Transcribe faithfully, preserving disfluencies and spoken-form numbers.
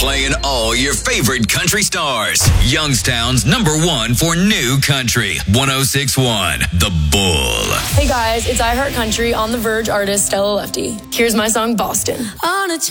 Playing all your favorite country stars. Youngstown's number one for new country. one oh six point one, The Bull. Hey guys, it's iHeart Country on The Verge artist Stella Lefty. Here's my song, Boston. On a